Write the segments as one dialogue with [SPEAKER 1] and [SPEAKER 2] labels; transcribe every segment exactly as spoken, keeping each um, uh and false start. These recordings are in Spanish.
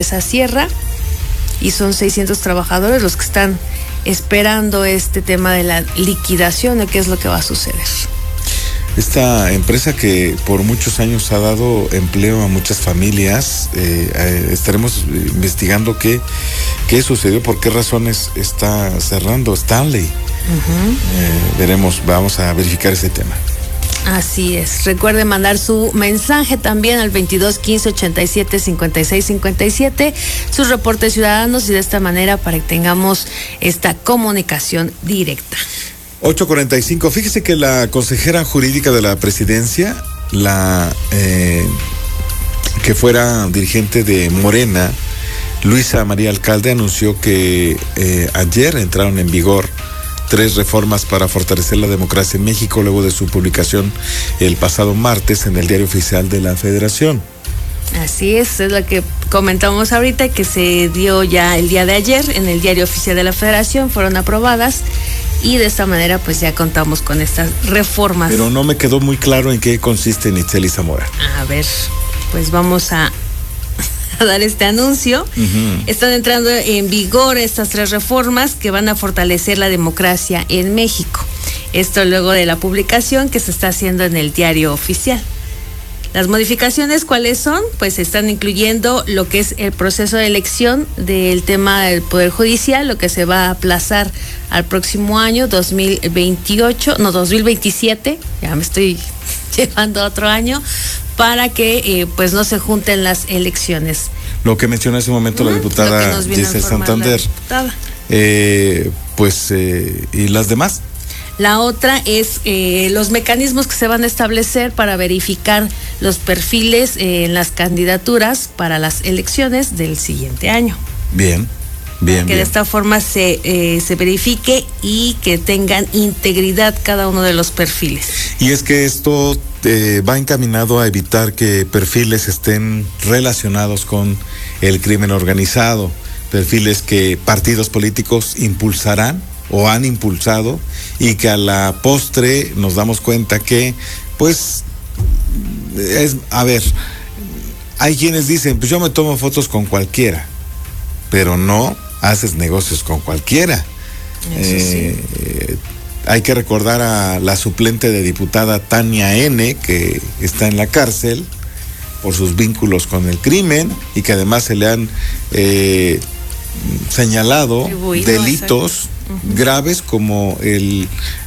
[SPEAKER 1] esa sierra y son seiscientos trabajadores los que están esperando este tema de la liquidación de qué es lo que va a suceder.
[SPEAKER 2] Esta empresa que por muchos años ha dado empleo a muchas familias, eh, eh, estaremos investigando qué, qué sucedió, por qué razones está cerrando Stanley. Uh-huh. Eh, veremos, vamos a verificar ese tema.
[SPEAKER 1] Así es. Recuerde mandar su mensaje también al veintidós quince ochenta y siete cincuenta y seis cincuenta y siete, sus reportes ciudadanos, y de esta manera para que tengamos esta comunicación directa.
[SPEAKER 2] ocho cuarenta y cinco. Fíjese que la consejera jurídica de la presidencia, la eh, que fuera dirigente de Morena, Luisa María Alcalde, anunció que eh, ayer entraron en vigor tres reformas para fortalecer la democracia en México, luego de su publicación el pasado martes en el Diario Oficial de la Federación.
[SPEAKER 1] Así es, es lo que comentamos ahorita, que se dio ya el día de ayer en el Diario Oficial de la Federación, fueron aprobadas y de esta manera pues ya contamos con estas reformas.
[SPEAKER 2] Pero no me quedó muy claro en qué consiste, Nitzel y Zamora.
[SPEAKER 1] A ver, pues vamos a, a dar este anuncio. Uh-huh. Están entrando en vigor estas tres reformas que van a fortalecer la democracia en México. Esto luego de la publicación que se está haciendo en el Diario Oficial. Las modificaciones, ¿cuáles son? Pues están incluyendo lo que es el proceso de elección del tema del Poder Judicial, lo que se va a aplazar al próximo año, dos mil veintiocho, no, dos mil veintisiete, ya me estoy llevando a otro año, para que eh, pues no se junten las elecciones.
[SPEAKER 2] Lo que mencionó hace un momento uh-huh, la diputada Giselle Santander. Eh, pues, eh, ¿y las demás?
[SPEAKER 1] La otra es eh, los mecanismos que se van a establecer para verificar los perfiles eh, en las candidaturas para las elecciones del siguiente año.
[SPEAKER 2] Bien, bien,
[SPEAKER 1] Que
[SPEAKER 2] bien.
[SPEAKER 1] de esta forma se, eh, se verifique y que tengan integridad cada uno de los perfiles.
[SPEAKER 2] Y es que esto eh, va encaminado a evitar que perfiles estén relacionados con el crimen organizado, perfiles que partidos políticos impulsarán o han impulsado y que a la postre nos damos cuenta que, pues, es, a ver, hay quienes dicen, pues yo me tomo fotos con cualquiera, pero no haces negocios con cualquiera. Eh, sí. Hay que recordar a la suplente de diputada Tania N., que está en la cárcel por sus vínculos con el crimen y que además se le han eh, señalado delitos uh-huh. graves como el,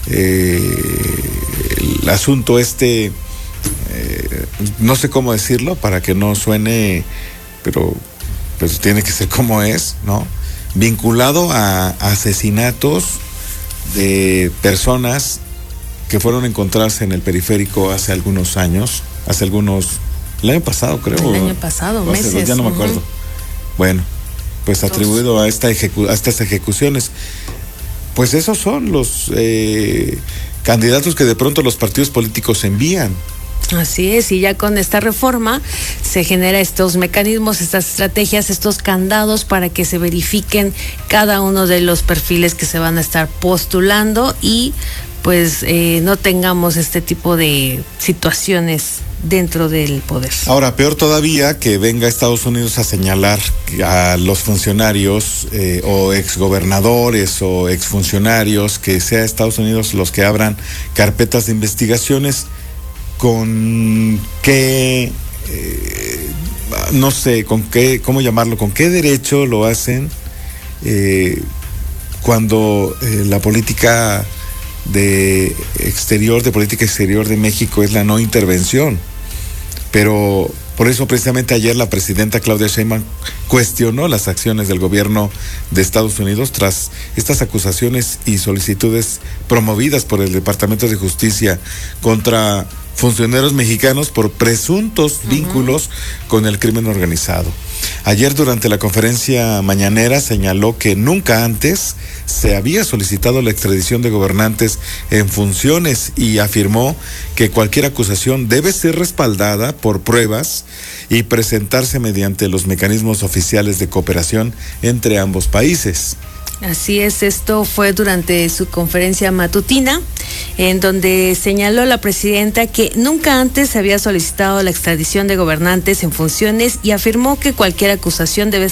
[SPEAKER 2] eh, el asunto este, eh, no sé cómo decirlo para que no suene, pero pues tiene que ser como es, ¿no? Vinculado a, a asesinatos de personas que fueron encontradas en el periférico hace algunos años, hace algunos, el año pasado creo.
[SPEAKER 1] El año pasado, meses.
[SPEAKER 2] Hace, ya no me acuerdo. Uh-huh. Bueno, pues atribuido a, esta ejecu- a estas ejecuciones. Pues esos son los eh, candidatos que de pronto los partidos políticos envían.
[SPEAKER 1] Así es, y ya con esta reforma se genera estos mecanismos, estas estrategias, estos candados para que se verifiquen cada uno de los perfiles que se van a estar postulando y pues eh, no tengamos este tipo de situaciones dentro del poder.
[SPEAKER 2] Ahora, peor todavía que venga Estados Unidos a señalar a los funcionarios eh, o exgobernadores o exfuncionarios, que sea Estados Unidos los que abran carpetas de investigaciones. ¿Con qué, eh, no sé, con qué, cómo llamarlo, con qué derecho lo hacen eh, cuando eh, la política de exterior, de política exterior de México es la no intervención? Pero por eso precisamente ayer la presidenta Claudia Sheinbaum cuestionó las acciones del gobierno de Estados Unidos tras estas acusaciones y solicitudes promovidas por el Departamento de Justicia contra funcionarios mexicanos por presuntos uh-huh. vínculos con el crimen organizado. Ayer durante la conferencia mañanera señaló que nunca antes se había solicitado la extradición de gobernantes en funciones y afirmó que cualquier acusación debe ser respaldada por pruebas y presentarse mediante los mecanismos oficiales de cooperación entre ambos países.
[SPEAKER 1] Así es, esto fue durante su conferencia matutina, en donde señaló la presidenta que nunca antes se había solicitado la extradición de gobernantes en funciones y afirmó que cualquier acusación debe